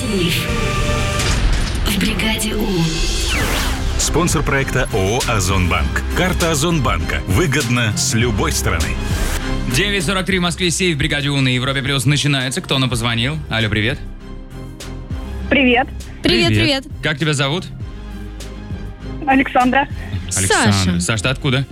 сейф в бригаде У. Спонсор проекта ООО «Озонбанк». Карта Озонбанка. Выгодно с любой стороны. 9:43 в Москве, сейф в бригаде У на Европе Плюс начинается. Кто нам позвонил? Алло, привет. Привет, Привет. Как тебя зовут? Александра. Александр. Саш, ты откуда?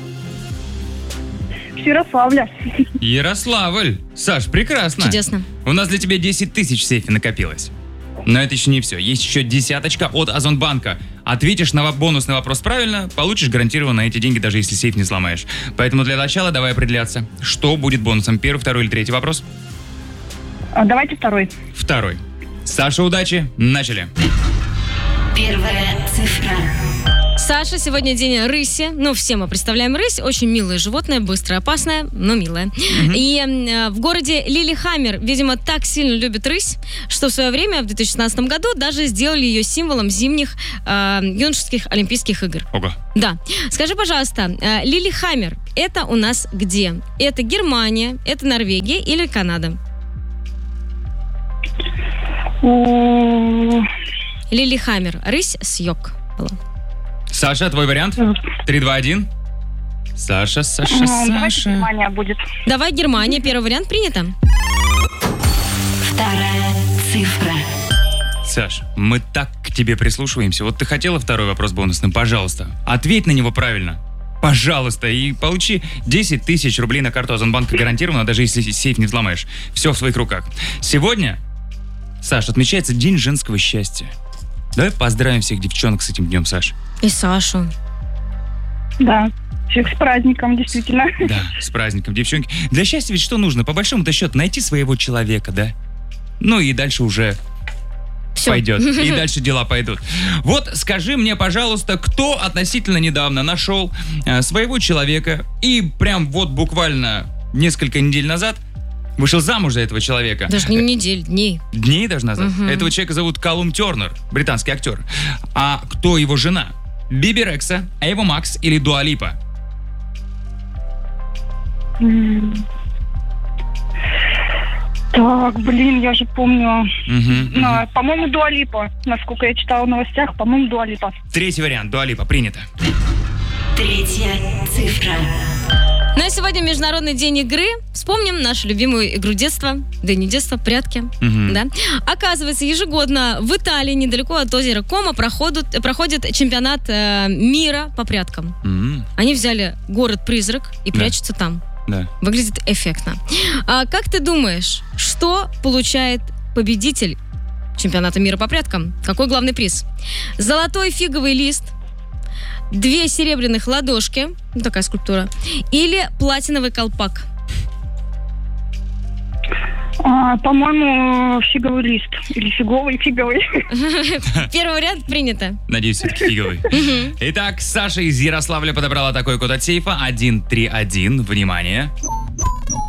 С Ярославля. Ярославль. Саш, прекрасно. Чудесно. У нас для тебя 10 тысяч в сейфе накопилось. Но это еще не все. Есть еще 10 от Озонбанка. Ответишь на бонусный вопрос правильно, получишь гарантированно эти деньги, даже если сейф не сломаешь. Поэтому для начала давай определяться, что будет бонусом. Первый, второй или третий вопрос? Давайте второй. Второй. Саша, удачи. Начали. Первая цифра. Саша, сегодня день рыси. Ну, все мы представляем рысь. Очень милое животное, быстрое, опасное, но милое. И в городе Лилихаммер, видимо, так сильно любят рысь, что в свое время, в 2016 году, даже сделали ее символом зимних юношеских Олимпийских игр. Ого. Да. Скажи, пожалуйста, Лилихаммер, это у нас где? Это Германия, это Норвегия или Канада? Лилихаммер. Рысь с йог была. Саша, твой вариант? 3, 2, 1. Саша. Давайте Германия будет. Давай, Германия. Первый вариант принято. Вторая цифра. Саш, мы так к тебе прислушиваемся. Вот ты хотела второй вопрос бонусным? Пожалуйста, ответь на него правильно. Пожалуйста, и получи 10 тысяч рублей на карту Озонбанка гарантированно, даже если сейф не взломаешь. Все в своих руках. Сегодня, Саш, отмечается День женского счастья. Давай поздравим всех девчонок с этим днем, Саш. И Сашу. Да. Всех с праздником, действительно. Да, с праздником, девчонки. Для счастья ведь что нужно? По большому-то счету, найти своего человека, да? Ну и дальше уже Всё. пойдет. И дальше дела пойдут. Вот скажи мне, пожалуйста, кто относительно недавно нашел своего человека и прям вот буквально несколько недель назад вышел замуж за этого человека. Даже не недель, дней. Дней даже назад. Этого человека зовут Калум Тернер, британский актер. А кто его жена? Биби Рекса, Эва Макс или Дуа Липа? Так, я же помню. Мгм. По-моему, Дуа Липа. Насколько я читала в новостях, по-моему, Дуа Липа. Третий вариант. Дуа Липа. Принято. Третья цифра. Ну а сегодня Международный день игры. Вспомним нашу любимую игру детства. Да и не детства, прятки. Да? Оказывается, ежегодно в Италии, недалеко от озера Кома, проходит чемпионат мира по пряткам. Они взяли город-призрак и прячутся там. Да. Выглядит эффектно. А как ты думаешь, что получает победитель чемпионата мира по пряткам? Какой главный приз? Золотой фиговый лист, 2 серебряных ладошки, такая скульптура, или платиновый колпак? По-моему, фиговый лист. Или фиговый. Первый вариант принято. Надеюсь, все-таки фиговый. Итак, Саша из Ярославля подобрала такой код от сейфа. 131. Внимание.